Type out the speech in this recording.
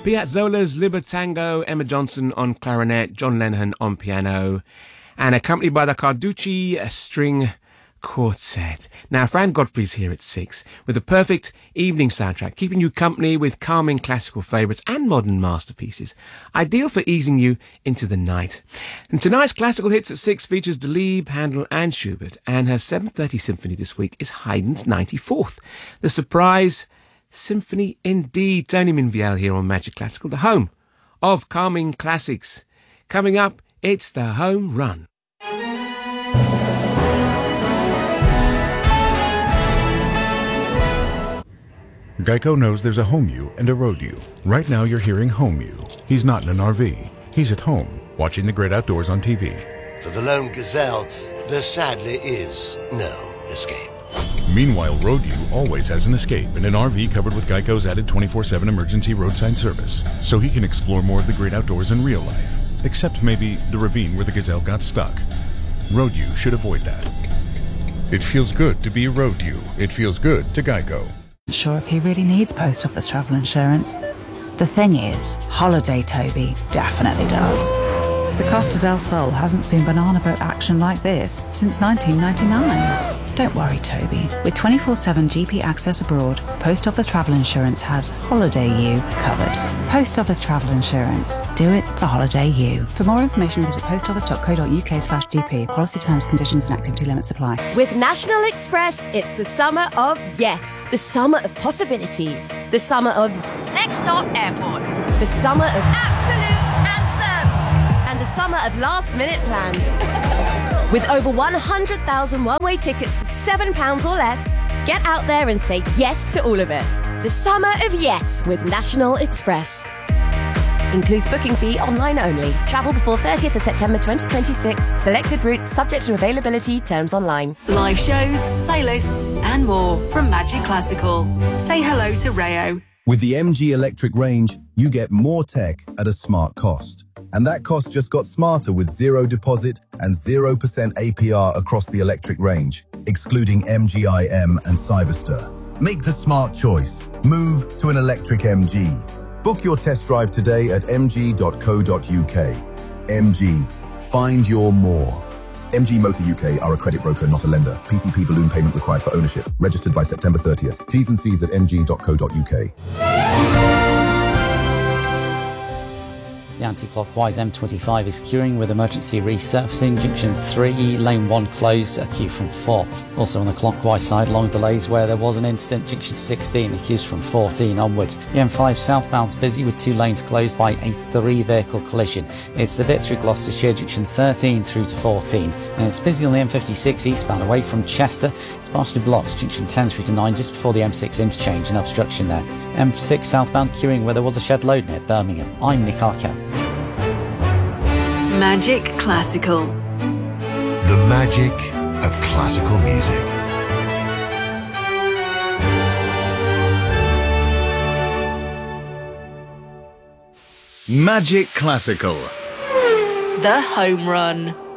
Piazzolla's Libertango, Emma Johnson on clarinet, John Lennon on piano, and accompanied by the Carducci String Quartet. Now, Fran Godfrey's here at 6 with a perfect evening soundtrack, keeping you company with calming classical favourites and modern masterpieces, ideal for easing you into the night. And tonight's Classical Hits at 6 features Delibes, Handel and Schubert, and her 7:30 symphony this week is Haydn's 94th. The surprise symphony indeed. Tony Minviel here on Magic Classical, the home of calming classics. Coming up, it's the home run. Geico knows there's a home you and a road you. Right now you're hearing home you. He's not in an RV. He's at home, watching the great outdoors on TV. For the lone gazelle, there sadly is no escape. Meanwhile, road you always has an escape in an RV covered with Geico's added 24/7 emergency roadside service, so he can explore more of the great outdoors in real life. Except maybe the ravine where the gazelle got stuck. Road you should avoid that. It feels good to be a road you. It feels good to Geico. Sure if he really needs post office travel insurance. The thing is, Holiday Toby definitely does. The Costa del Sol hasn't seen banana boat action like this since 1999. Don't worry, Toby. With 24/7 GP access abroad, Post Office Travel Insurance has Holiday You covered. Post Office Travel Insurance. Do it for Holiday You. For more information, visit postoffice.co.uk/GP. Policy terms, conditions and activity limits apply. With National Express, it's the summer of yes. The summer of possibilities. The summer of Next Stop Airport. The summer of absolute anthems. And the summer of last-minute plans. With over 100,000 one-way tickets for £7 or less, get out there and say yes to all of it. The summer of yes with National Express. Includes booking fee online only. Travel before 30th of September 2026. Selected routes subject to availability. Terms online. Live shows, playlists and more from Magic Classical. Say hello to Rayo. With the MG Electric range, you get more tech at a smart cost. And that cost just got smarter with zero deposit and 0% APR across the electric range, excluding MG-IM and Cyberster. Make the smart choice. Move to an electric MG. Book your test drive today at mg.co.uk. MG. Find your more. MG Motor UK are a credit broker, not a lender. PCP balloon payment required for ownership. Registered by September 30th. T's and C's at mg.co.uk. The anti-clockwise M25 is queuing with emergency resurfacing. Junction 3, lane 1 closed, a queue from 4. Also on the clockwise side, long delays where there was an incident. Junction 16, the queues from 14 onwards. The M5 southbound's busy with 2 lanes closed by a 3-vehicle collision. It's the bit through Gloucestershire, Junction 13 through to 14. And it's busy on the M56 eastbound away from Chester. It's partially blocked, Junction 10 through to 9 just before the M6 interchange, and obstruction there. M6 southbound queuing where there was a shed load near Birmingham. I'm Nick Arco. Magic Classical. The magic of classical music. Magic Classical. The Home Run.